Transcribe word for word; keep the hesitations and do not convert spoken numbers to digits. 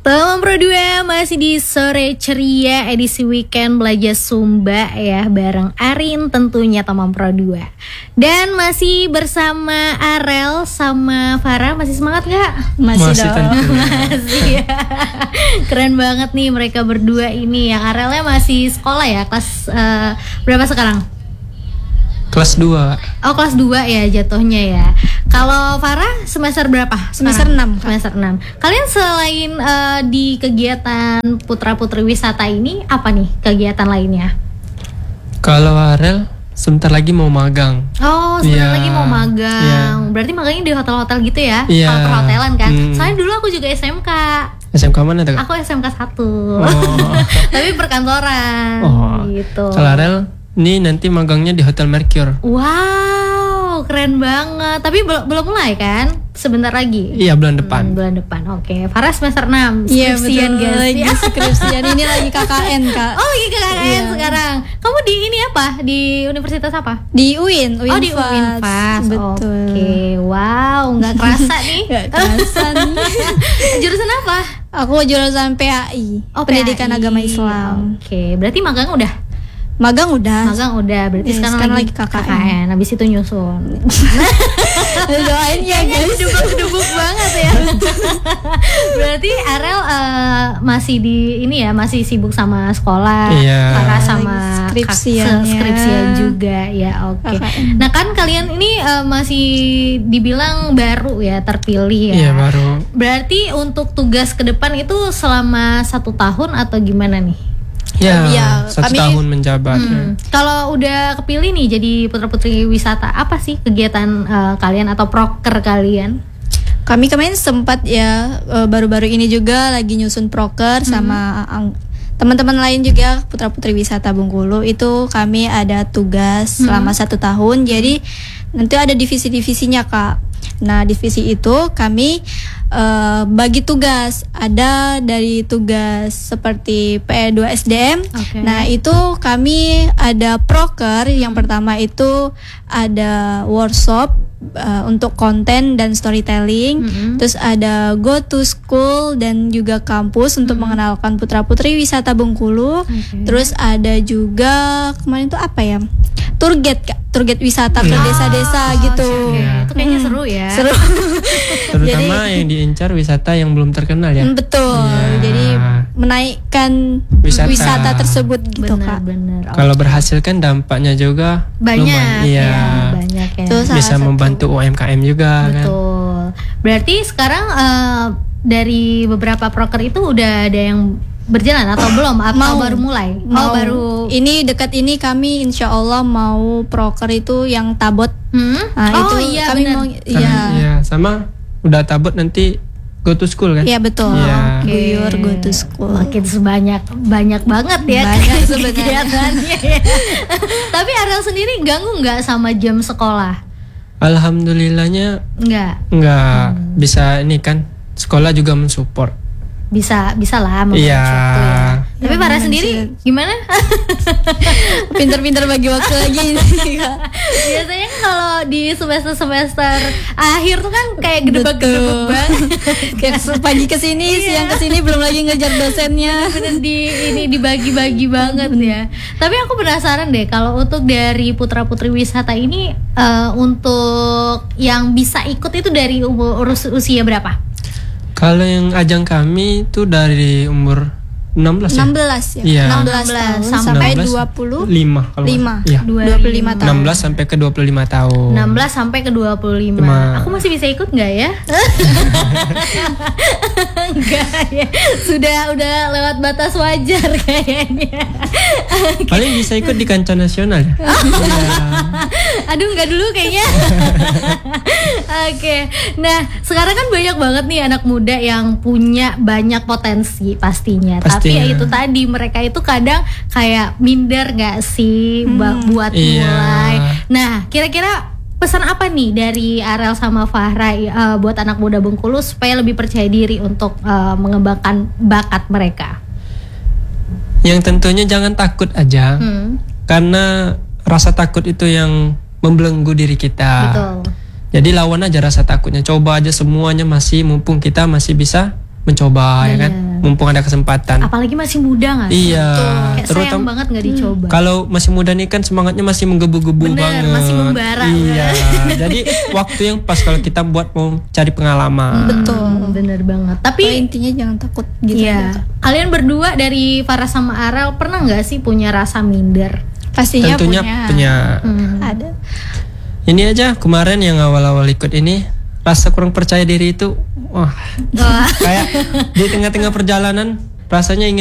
Teman Pro dua masih di Sore Ceria edisi weekend belajar Sumba ya, bareng Arin tentunya teman Pro dua. Dan masih bersama Arel sama Farah. Masih semangat gak? Masih, masih dong Masih ya. Keren banget nih mereka berdua ini. Yang Arelnya masih sekolah ya, kelas uh, berapa sekarang? Kelas dua. Oh, kelas dua ya jatuhnya ya. Kalau Farah semester berapa? Semester enam. Semester enam. Kalian selain uh, di kegiatan Putra Putri Wisata ini, apa nih kegiatan lainnya? Kalau Arel sebentar lagi mau magang. Oh, sebentar ya, lagi mau magang. Ya. Berarti magangnya di hotel-hotel gitu ya? Ya. Kalau perhotelan kan? Hmm. Soalnya dulu aku juga S M K. S M K mana tuh? Aku S M K satu. Oh. Tapi perkantoran Oh. gitu. Kalau Arel ini nanti magangnya di Hotel Mercure. Wow, keren banget. Tapi belum belum mulai kan? Sebentar lagi. Iya, bulan depan. Hmm, bulan depan. Oke. Farah semester enam. Iya, Skripsian betul. guys. Lagi skripsian. Ini lagi K K N, Kak. Oh, lagi K K N Iya. sekarang. Kamu di ini apa? Di universitas apa? Di U I N, U I N Oh, di U I N F A S. Betul. Oke. Wow, nggak kerasa nih. Nggak kerasa nih. Jurusan apa? Aku jurusan P A I. Oh, Pendidikan P A I. Agama Islam. Oke. Berarti magang udah? Magang udah. Magang udah. Berarti Yes, sekarang, sekarang lagi lagi K K N. K K N. Habis itu nyusun. Doain ya guys. Gedubuk-gedubuk banget ya. Berarti Arel uh, masih di ini ya, masih sibuk sama sekolah, Iya. Farah sama Skripsiannya. kak- skripsian juga ya. Oke. K K N. Nah kan kalian ini uh, masih dibilang baru ya, terpilih ya. Iya, baru. Berarti untuk tugas ke depan itu selama satu tahun atau gimana nih? Ya, Iya, satu kami- tahun menjabat. Hmm. Kalau udah kepilih nih jadi Putra Putri Wisata, apa sih kegiatan uh, kalian atau proker kalian? Kami kemarin sempat ya eh, baru-baru ini juga lagi nyusun proker sama ang- teman-teman lain juga Putra Putri Wisata Bengkulu. Itu kami ada tugas selama satu tahun. Jadi nanti ada divisi-divisinya, Kak. Nah, divisi itu kami uh, bagi tugas. Ada dari tugas seperti P E dua S D M. Oke. Nah, itu kami ada proker. Yang pertama itu ada workshop uh, untuk konten dan storytelling. Mm-hmm. Terus ada go to school dan juga kampus untuk mengenalkan putra-putri wisata Bengkulu. Oke. Terus ada juga kemarin itu apa ya? Tour guide, Kak. Tour guide wisata ke Hmm. desa-desa gitu. Oke, Iya. itu kayaknya Hmm. seru ya. Seru. Terutama yang diincar wisata yang belum terkenal ya. Mm, Betul. Iya. Jadi menaikkan Wisata. wisata, tersebut gitu, Kak. Benar-benar. Kalau berhasil kan dampaknya juga banyak lumayan. Iya. ya, banyak ya. Itu salah Bisa satu. membantu U M K M juga kan. Betul. Berarti sekarang eh, dari beberapa proker itu udah ada yang berjalan atau belum? Atau Mau. baru mulai? Oh, Mau. baru. Ini dekat ini kami insya Allah mau proker itu yang tabot. Hmm? Nah, oh itu iya kami benar. mau Karena- iya. Iya, sama udah tabut nanti go to school kan? Iya betul. Iya. Oke. Guyur go to school. Makin sebanyak banyak banget ya Banyak sebenarnya. kegiatannya ya. Tapi Ariel sendiri ganggu nggak sama jam sekolah? Alhamdulillahnya Nggak. nggak bisa ini kan, sekolah juga mensupport. Bisa bisa lah membagi Iya. waktu ya. Tapi Ya, Farah memang sendiri sih. gimana? Pinter-pinter bagi waktu lagi. Biasanya kan kalau di semester-semester akhir tuh kan kayak gedebak-gedebak Betul. banget. Kayak pagi kesini, Iya. siang kesini belum lagi ngejar dosennya. Bener di ini dibagi-bagi banget ya. Tapi aku penasaran deh kalau untuk dari Putra Putri Wisata ini eh, untuk yang bisa ikut itu dari umur us- usia berapa? Kalau yang ajang kami itu dari umur enam belas ya? enam belas ya. Iya. enam belas tahun Sampai sampai enam belas, dua puluh lima kalau lima. Iya. Dua dua puluh lima tahun. enam belas sampai ke dua puluh lima tahun. enam belas sampai ke dua puluh lima. Lima. Aku masih bisa ikut nggak ya? Enggak ya. Sudah udah lewat batas wajar kayaknya. Paling bisa ikut di kancah nasional ya. Iya. Aduh nggak dulu kayaknya. Oke. Nah sekarang kan banyak banget nih anak muda yang punya banyak potensi pastinya. Tapi ya Pastinya. itu tadi mereka itu kadang kayak minder nggak sih ba- buat Iya. mulai. Nah kira-kira pesan apa nih dari Arel sama Farah eh, buat anak muda Bengkulu supaya lebih percaya diri untuk eh, mengembangkan bakat mereka? Yang tentunya jangan takut aja. Hmm, Karena rasa takut itu yang membelenggu diri kita. betul. Jadi lawan aja rasa takutnya. Coba aja semuanya masih mumpung kita masih bisa mencoba ya kan, Bener. mumpung ada kesempatan. Apalagi masih muda nggak sih? Iya, Kayak sayang terutama banget nggak dicoba. kalau masih muda nih kan semangatnya masih menggebu-gebu Bener, banget. masih membara. Iya, jadi waktu yang pas kalau kita buat mau cari pengalaman. Betul. Hmm, bener banget. Tapi Tapi intinya jangan takut gitu. iya, kalian berdua dari Farah sama Arel pernah nggak sih punya rasa minder? Pastinya Tentunya punya. punya. Hmm. Ada. Ini aja kemarin yang awal-awal ikut ini rasa kurang percaya diri itu, wah, Wah. kayak di tengah-tengah perjalanan rasanya ingin